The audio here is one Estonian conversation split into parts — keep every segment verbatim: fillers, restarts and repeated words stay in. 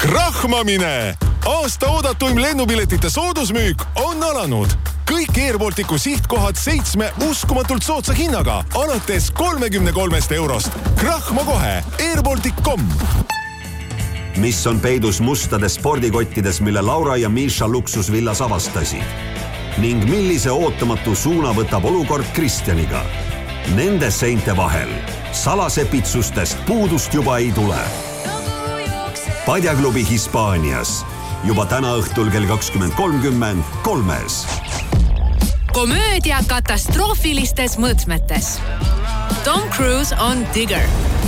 Krahmamine! Aasta oodatuim lennupiletite soodusmüük on alanud. Kõik Airbalticu sihtkohad seitsme uskumatult soodsa hinnaga, alates kolmekümne kolmest eurost. Krahma kohe, airbaltic dot com. Mis on peidus mustades spordikottides, mille Laura ja Miša luksusvillas avastasid? Ning millise ootamatu suuna võtab olukord Kristjaniga? Nende seinte vahel salasepitsustest puudust juba ei tule. Padjaklubi Hispaanias. Juba täna õhtul kell kakskümmend kolmkümmend kolmes. Komöödia katastroofilistes mõõtmetes. Tom Cruise on Digger.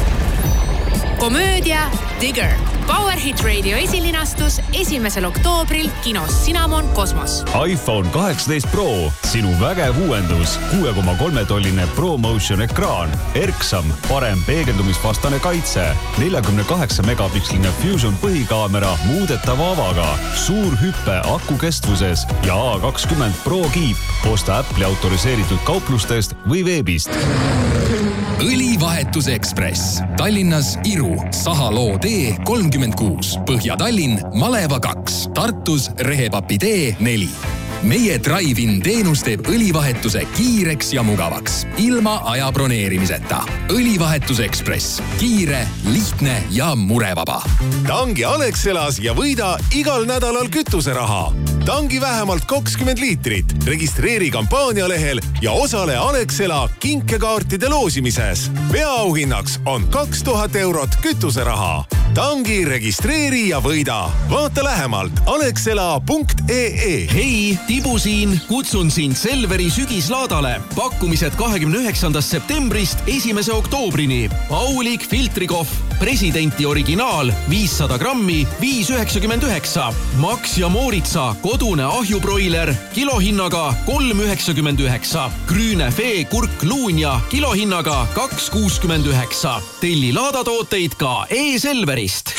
Komöödia Digger. Power Hit Radio esilinastus esimesel oktoobril kinos Cinnamon Cosmos. iPhone kaheksateist Pro, sinu vägev uuendus, kuue koma kolme tolline ProMotion ekraan, erksam, parem peegeldumisvastane kaitse, nelikümmend kaheksa megapiksline Fusion põhikaamera muudetava avaga, suur hüppe aku kestvuses ja A kakskümmend Pro kiip. Osta Apple'i autoriseeritud kauplustest või veebist. Õlivahetus Ekspress. Tallinnas Iru, Sahaloo tee kolmkümmend kuus, Põhja-Tallinn Maleva kaks, Tartus Rehepapi tee neli. Meie Drive-in teenus teeb õlivahetuse kiireks ja mugavaks, ilma aja broneerimiseta. Õlivahetus Ekspress. Kiire, lihtne ja murevaba. Tangi Alexelas ja võida igal nädalal kütuseraha. Tangi vähemalt kakskümmend liitrit. Registreeri kampaanialehel ja osale Alexela kinkekaartide loosimises. Peaauhinnaks on kaks tuhat eurot kütuseraha. Tangi registreeri ja võida. Vaata lähemalt alexela punkt ee. Hei, Tibu siin. Kutsun sind Selveri sügislaadale. Pakkumised kahekümne üheksandast septembrist esimese oktoobrini. Aulik filtrikohv, presidenti originaal, viissada grammi, viis üheksakümmend üheksa. Max ja Mooritsa, kodune ahjubroiler, kilohinnaga kolm üheksakümmend üheksa. Grüne Fee kurk luunja, kilohinnaga kaks kuuskümmend üheksa. Telli laadatooteid ka e-Selverist.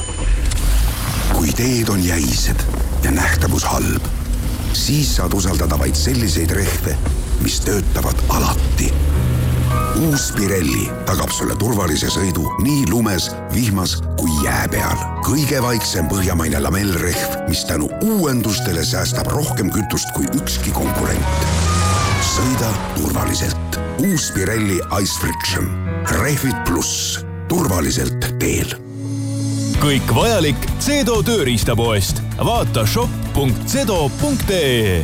Kui teed on jäised ja nähtavus halb, siis saad usaldada vaid selliseid rehve, mis töötavad alati. Uus Pirelli tagab sulle turvalise sõidu nii lumes, vihmas kui jää peal. Kõige vaiksem põhjamaine lamellrehv, mis tänu uuendustele säästab rohkem kütust kui ükski konkurent. Sõida turvaliselt. Uus Pirelli Ice Friction. Rehvid pluss. Turvaliselt teel. Kõik vajalik Cedo tööriistapoest. Vaata shop punkt cedo punkt ee.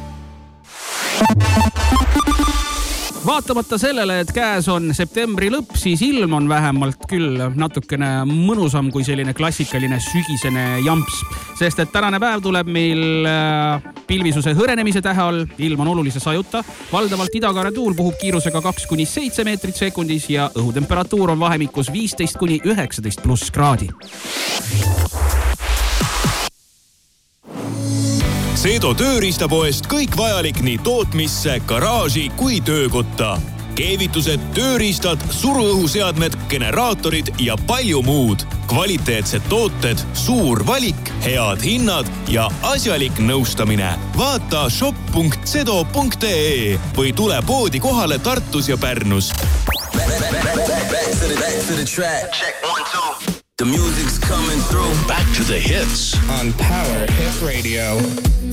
Vaatamata sellele, et käes on septembri lõpp, siis ilm on vähemalt küll natukene mõnusam kui selline klassikaline sügisene jamps. Sest et tänane päev tuleb meil pilvisuse hõrenemise tähe all, ilm on olulise sajuta. Valdavalt idakaare tuul puhub kiirusega kaks kuni seitse meetrit sekundis ja õhutemperatuur on vahemikus viisteist kuni üheksateist pluss kraadi. Cedo tööriistapoest kõik vajalik nii tootmisse, garaaži kui töökotta. Keevitused, tööriistad, suruõhuseadmed, generaatorid ja palju muud. Kvaliteetsed tooted, suur valik, head hinnad ja asjalik nõustamine. Vaata shop punkt cedo punkt ee või tule poodi kohale Tartus ja Pärnus. The music's coming through. Back to the hits on Power Hit Radio.